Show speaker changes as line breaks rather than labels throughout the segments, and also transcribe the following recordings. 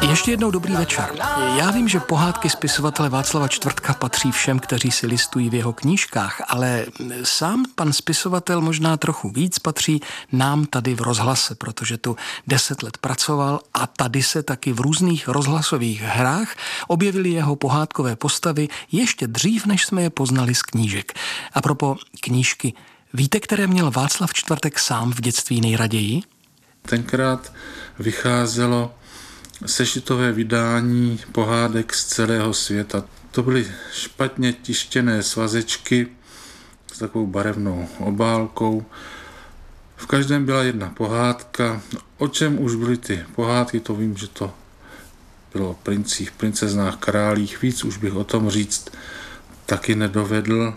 Ještě jednou dobrý večer. Já vím, že pohádky spisovatele Václava Čtvrtka patří všem, kteří si listují v jeho knížkách, ale sám pan spisovatel možná trochu víc patří nám tady v rozhlase, protože tu 10 let pracoval a tady se taky v různých rozhlasových hrách objevily jeho pohádkové postavy ještě dřív, než jsme je poznali z knížek. A propos knížky, víte, které měl Václav Čtvrtek sám v dětství nejraději?
Tenkrát vycházelo sešitové vydání pohádek z celého světa. To byly špatně tištěné svazečky s takovou barevnou obálkou. V každém byla jedna pohádka. O čem už byly ty pohádky, to vím, že to bylo o princích, princeznách, králích. Víc už bych o tom říct taky nedovedl.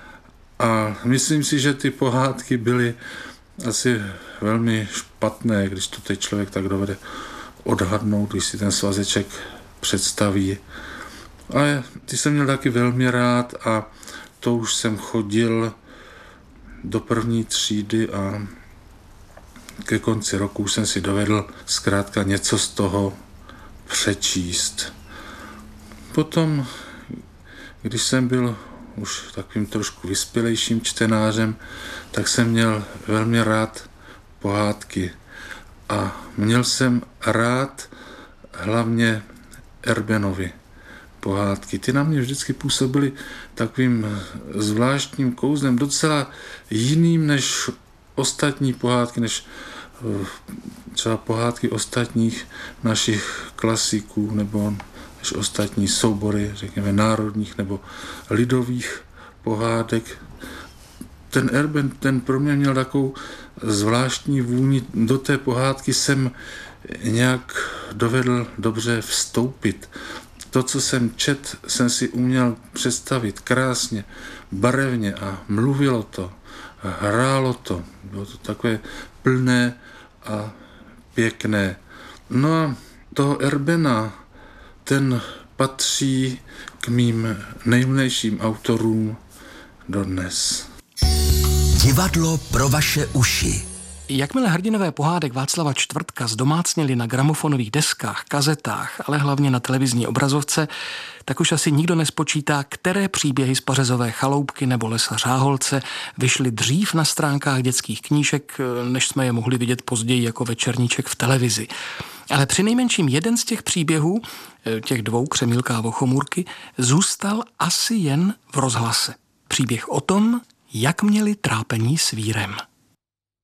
A myslím si, že ty pohádky byly asi velmi špatné, když to teď člověk tak dovede odhadnout, když si ten svazeček představí. Ale ty jsem měl taky velmi rád a to už jsem chodil do první třídy a ke konci roku jsem si dovedl zkrátka něco z toho přečíst. Potom, když jsem byl už takovým trošku vyspělejším čtenářem, tak jsem měl velmi rád pohádky. A měl jsem rád hlavně Erbenovy pohádky. Ty na mě vždycky působily takovým zvláštním kouzlem, docela jiným než ostatní pohádky, než třeba pohádky ostatních našich klasiků nebo než ostatní soubory, řekněme, národních nebo lidových pohádek. Ten Erben, ten pro mě měl takovou zvláštní vůni. Do té pohádky jsem nějak dovedl dobře vstoupit. To, co jsem čet, jsem si uměl představit krásně, barevně a mluvilo to, hrálo to. Bylo to takové plné a pěkné. No a toho Erbena, ten patří k mým nejmilejším autorům dodnes.
Divadlo pro vaše uši.
Jakmile hrdinové pohádek Václava Čtvrtka zdomácněli na gramofonových deskách, kazetách, ale hlavně na televizní obrazovce, tak už asi nikdo nespočítá, které příběhy z Pařezové chaloupky nebo Lesa Řáholce vyšly dřív na stránkách dětských knížek, než jsme je mohli vidět později jako večerníček v televizi. Ale přinejmenším jeden z těch příběhů, těch dvou, Křemílka a Vochomůrky, zůstal asi jen v rozhlase. Příběh o tom, jak měli trápení s vírem.